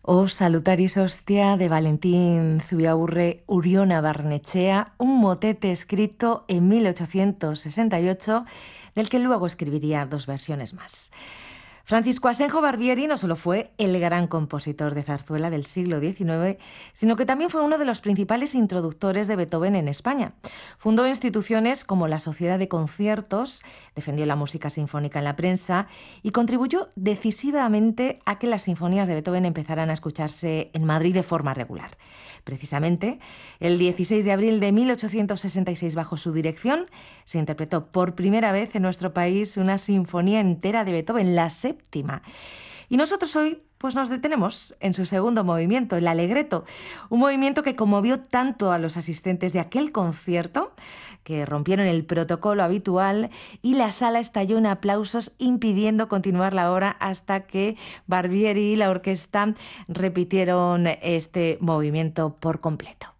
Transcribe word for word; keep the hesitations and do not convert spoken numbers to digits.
O Salutaris Hostia de Valentín Zubiaurre Uriona Barnechea, un motete escrito en mil ochocientos sesenta y ocho, del que luego escribiría dos versiones más. Francisco Asenjo Barbieri no solo fue el gran compositor de zarzuela del siglo diecinueve, sino que también fue uno de los principales introductores de Beethoven en España. Fundó instituciones como la Sociedad de Conciertos, defendió la música sinfónica en la prensa y contribuyó decisivamente a que las sinfonías de Beethoven empezaran a escucharse en Madrid de forma regular. Precisamente, el dieciséis de abril de mil ochocientos sesenta y seis, bajo su dirección, se interpretó por primera vez en nuestro país una sinfonía entera de Beethoven, la séptima. Y nosotros hoy pues nos detenemos en su segundo movimiento, el Allegretto, un movimiento que conmovió tanto a los asistentes de aquel concierto que rompieron el protocolo habitual y la sala estalló en aplausos, impidiendo continuar la obra hasta que Barbieri y la orquesta repitieron este movimiento por completo.